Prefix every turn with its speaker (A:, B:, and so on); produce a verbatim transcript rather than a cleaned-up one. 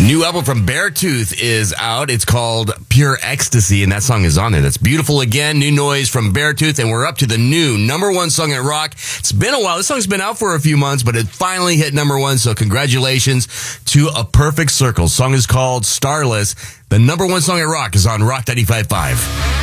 A: New album from Beartooth is out. It's called Pure Ecstasy, and that song is on there. That's beautiful again. New noise from Beartooth, and we're up to the new number one song at Rock. It's been a while. This song's been out for a few months, but it finally hit number one, so congratulations to A Perfect Circle. The song is called Starless. The number one song at Rock is on Rock ninety-five point five.